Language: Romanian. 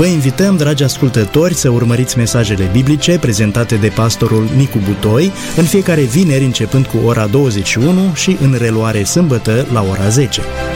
Vă invităm, dragi ascultători, să urmăriți mesajele biblice prezentate de pastorul Nicu Butoi în fiecare vineri începând cu ora 21 și în reluare sâmbătă la ora 10.